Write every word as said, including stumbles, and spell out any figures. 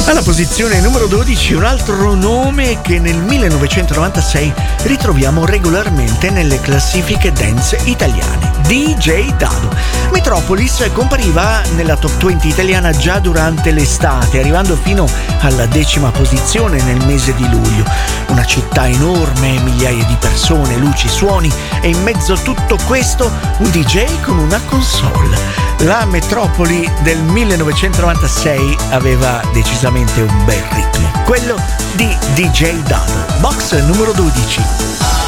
Alla posizione numero dodici un altro nome che nel millenovecentonovantasei ritroviamo regolarmente nelle classifiche dance italiane, D J Dado. Metropolis compariva nella top venti italiana già durante l'estate, arrivando fino alla decima posizione nel mese di luglio. Una città enorme, migliaia di persone, luci, suoni e in mezzo a tutto questo un D J con una console. La metropoli del millenovecentonovantasei aveva decisamente un bel ritmo, quello di D J Dado. Box numero dodici.